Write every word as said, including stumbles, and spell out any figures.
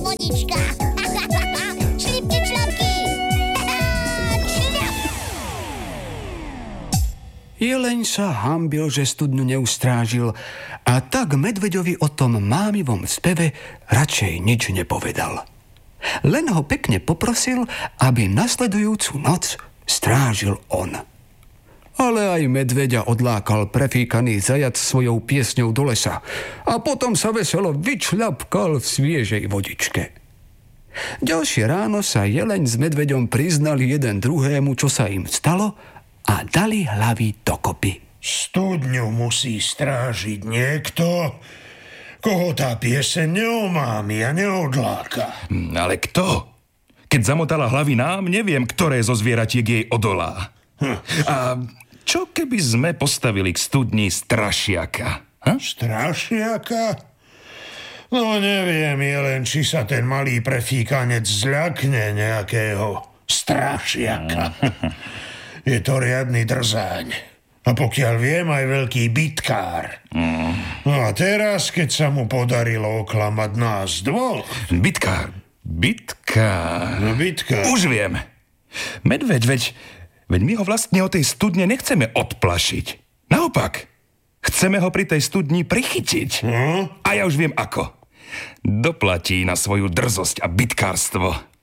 vodička. Šlipky, člapky. Jeleň sa hanbil, že studňu neustrážil, a tak medveďovi o tom mámivom speve radšej nič nepovedal. Len ho pekne poprosil, aby nasledujúcu noc strážil on. Ale aj medveďa odlákal prefíkaný zajac svojou piesňou do lesa a potom sa veselo vyčľapkal v sviežej vodičke. Ďalšie ráno sa jeleň s medveďom priznali jeden druhému, čo sa im stalo, a dali hlavy dokopy. Studňu musí strážiť niekto, koho tá pieseň neomámi a neodláka. Ale kto? Keď zamotala hlavy nám, neviem, ktoré zo zvieratiek jej odolá. Hm. A čo keby sme postavili k studni strašiaka? Ha? Strašiaka? No neviem, Jelen, či sa ten malý prefíkanec zľakne nejakého strašiaka. Je to riadny drzáň. A pokiaľ viem, aj veľký bitkár. Mm. No a teraz, keď sa mu podarilo oklamať nás dvoch... Bitkár, bitkár... No bitkár... Už viem. Medveď, veď, veď my ho vlastne o tej studne nechceme odplašiť. Naopak, chceme ho pri tej studni prichytiť. No? A ja už viem ako. Doplatí na svoju drzosť a bitkárstvo.